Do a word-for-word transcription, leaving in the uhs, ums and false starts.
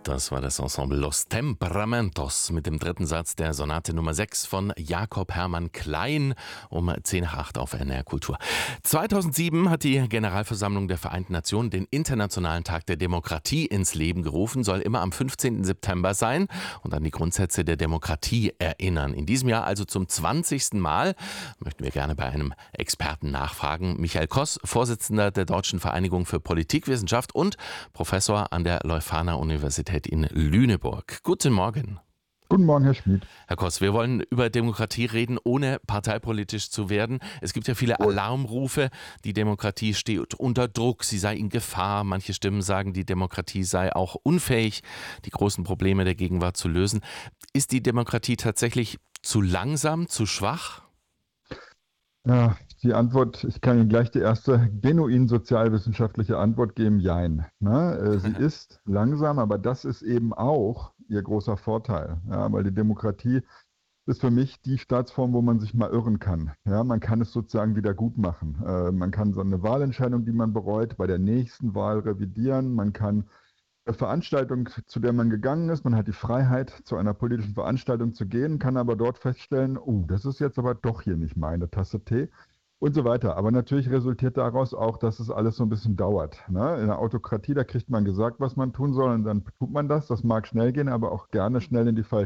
Das war das Ensemble Los Temperamentos mit dem dritten Satz der Sonate Nummer sechs von Jakob Hermann Klein um zehn nach acht auf N R Kultur. zweitausendsieben hat die Generalversammlung der Vereinten Nationen den Internationalen Tag der Demokratie ins Leben gerufen, soll immer am fünfzehnten September sein und an die Grundsätze der Demokratie erinnern. In diesem Jahr also zum zwanzigsten Mal möchten wir gerne bei einem Experten nachfragen. Michael Koss, Vorsitzender der Deutschen Vereinigung für Politikwissenschaft und Professor an der Leuphana-Universität in Lüneburg. Guten Morgen. Guten Morgen, Herr Schmid. Herr Koss, wir wollen über Demokratie reden, ohne parteipolitisch zu werden. Es gibt ja viele Alarmrufe, die Demokratie steht unter Druck, sie sei in Gefahr. Manche Stimmen sagen, die Demokratie sei auch unfähig, die großen Probleme der Gegenwart zu lösen. Ist die Demokratie tatsächlich zu langsam, zu schwach? Ja, die Antwort, ich kann Ihnen gleich die erste genuin sozialwissenschaftliche Antwort geben, jein. Ne? Äh, Sie ist langsam, aber das ist eben auch ihr großer Vorteil. Ja, weil die Demokratie ist für mich die Staatsform, wo man sich mal irren kann. Ja, man kann es sozusagen wieder gut machen. Äh, man kann so eine Wahlentscheidung, die man bereut, bei der nächsten Wahl revidieren. Man kann eine Veranstaltung, zu der man gegangen ist, man hat die Freiheit, zu einer politischen Veranstaltung zu gehen, kann aber dort feststellen, oh, das ist jetzt aber doch hier nicht meine Tasse Tee und so weiter. Aber natürlich resultiert daraus auch, dass es alles so ein bisschen dauert. Ne? In der Autokratie, da kriegt man gesagt, was man tun soll und dann tut man das. Das mag schnell gehen, aber auch gerne schnell in die falsche